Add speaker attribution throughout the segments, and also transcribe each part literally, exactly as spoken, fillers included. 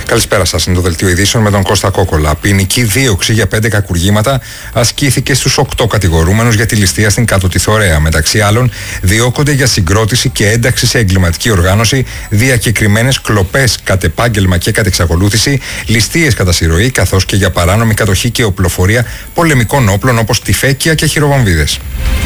Speaker 1: Καλησπέρα σας. Είναι το δελτίο ειδήσεων με τον Κώστα Κόκολα. Ποινική δίωξη για πέντε κακουργήματα ασκήθηκε στους οκτώ κατηγορούμενους για τη ληστεία στην Κάτω Τιθωρέα. Μεταξύ άλλων, διώκονται για συγκρότηση και ένταξη σε εγκληματική οργάνωση, διακεκριμένες κλοπές κατ' επάγγελμα και κατ' εξακολούθηση, ληστείες κατά συρροή, καθώς και για παράνομη κατοχή και οπλοφορία πολεμικών όπλων όπως τυφέκια και χειροβομβίδες.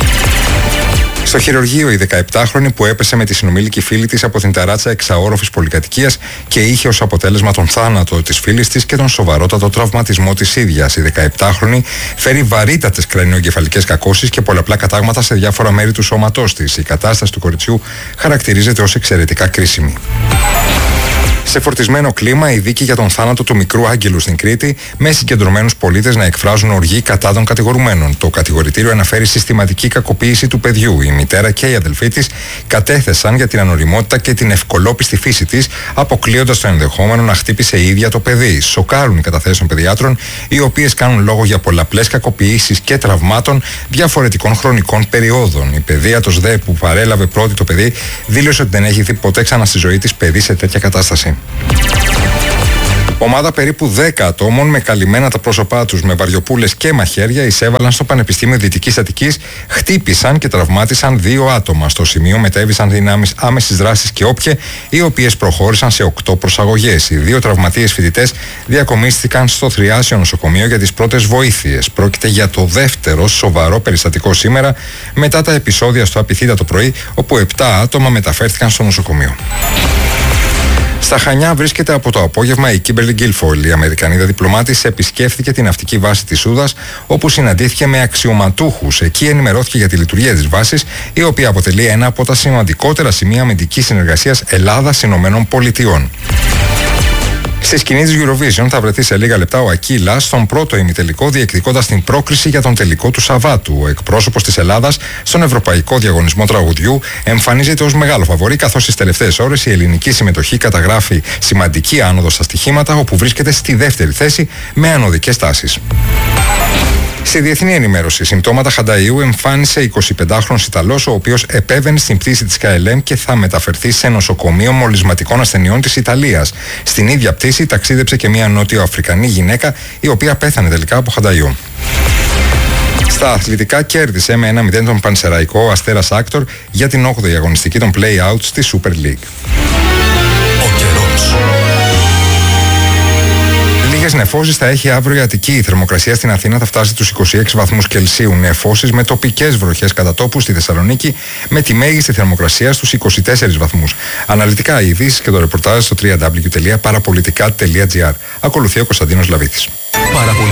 Speaker 1: Στο χειρουργείο, η δεκαεπτάχρονη που έπεσε με τη συνομήλικη φίλη της από την ταράτσα εξαόροφης πολυκατοικίας και είχε ως αποτέλεσμα τον θάνατο της φίλης της και τον σοβαρότατο τραυματισμό της ίδιας. Η δεκαεπτάχρονη φέρει βαρύτατες κρανιοεγκεφαλικές κακώσεις και πολλαπλά κατάγματα σε διάφορα μέρη του σώματός της. Η κατάσταση του κοριτσιού χαρακτηρίζεται ως εξαιρετικά κρίσιμη. Σε φορτισμένο κλίμα, η δίκη για τον θάνατο του μικρού Άγγελου στην Κρήτη, με συγκεντρωμένους πολίτες να εκφράζουν οργή κατά των κατηγορουμένων. Το κατηγορητήριο αναφέρει συστηματική κακοποίηση του παιδιού. Η μητέρα και η αδελφή της κατέθεσαν για την ανοριμότητα και την ευκολόπιστη φύση της, αποκλείοντας το ενδεχόμενο να χτύπησε η ίδια το παιδί. Σοκάρουν οι καταθέσεις των παιδιάτρων, οι οποίες κάνουν λόγο για πολλαπλές κακοποιήσεις και τραυμάτων διαφορετικών χρονικών περιόδων. Η παιδίατρος δε που παρέλαβε πρώτη το παιδί δήλωσε ότι δεν έχει δει ποτέ ξανά στη ζωή της παιδί σε τέτοια κατάσταση. Ομάδα περίπου δέκα ατόμων με καλυμμένα τα πρόσωπά τους με βαριοπούλες και μαχαίρια εισέβαλαν στο Πανεπιστήμιο Δυτικής Αττικής, χτύπησαν και τραυμάτισαν δύο άτομα. Στο σημείο μετέβησαν δυνάμεις άμεσης δράσης και όπια, οι οποίες προχώρησαν σε οκτώ προσαγωγές. Οι δύο τραυματίες φοιτητές διακομίστηκαν στο Θριάσιο νοσοκομείο για τις πρώτες βοήθειες. Πρόκειται για το δεύτερο σοβαρό περιστατικό σήμερα, μετά τα επεισόδια στο Απιθύτα το πρωί, όπου επτά άτομα μεταφέρθηκαν στο νοσοκομείο. Στα Χανιά βρίσκεται από το απόγευμα η Κίμπερλι Γκίλφοιλ. Η Αμερικανίδα διπλωμάτης επισκέφθηκε την ναυτική βάση της Σούδας, όπου συναντήθηκε με αξιωματούχους. Εκεί ενημερώθηκε για τη λειτουργία της βάσης, η οποία αποτελεί ένα από τα σημαντικότερα σημεία αμυντικής συνεργασίας Ελλάδας-Ηνωμένων Πολιτειών. Στη σκηνή της Eurovision θα βρεθεί σε λίγα λεπτά ο Ακίλα στον πρώτο ημιτελικό, διεκδικώντας την πρόκριση για τον τελικό του Σαββάτου. Ο εκπρόσωπος της Ελλάδας στον Ευρωπαϊκό Διαγωνισμό Τραγουδιού εμφανίζεται ως μεγάλο φαβορί, καθώς στις τελευταίες ώρες η ελληνική συμμετοχή καταγράφει σημαντική άνοδο στα στοιχήματα, όπου βρίσκεται στη δεύτερη θέση με ανωδικές τάσεις. Στη διεθνή ενημέρωση, συμπτώματα χανταΐου εμφάνισε εικοσιπεντάχρονος Ιταλός, ο οποίος επέβαινε στην πτήση της Κ Λ Μ και θα μεταφερθεί σε νοσοκομείο μολυσματικών ασθενειών της Ιταλίας. Στην ίδια πτήση ταξίδεψε και μια νότιο-αφρικανή γυναίκα, η οποία πέθανε τελικά από χανταΐου. Στα αθλητικά, κέρδισε με ένα μηδέν τον Πανσεραϊκό Αστέρας Άκτορ για την όγδοη αγωνιστική των play-out στη Super League.
Speaker 2: Ο καιρός.
Speaker 1: Λίγες νεφώσεις θα έχει αύριο η Αττική. Η θερμοκρασία στην Αθήνα θα φτάσει τους είκοσι έξι βαθμούς Κελσίου. Νεφώσεις με τοπικές βροχές κατά τόπου στη Θεσσαλονίκη, με τη μέγιστη θερμοκρασία στους είκοσι τέσσερις βαθμούς. Αναλυτικά οι ειδήσεις και το ρεπορτάζ στο double-u double-u double-u τελεία παραπολιτικά τελεία τζι άρ. Ακολουθεί ο Κωνσταντίνος Λαβίτης.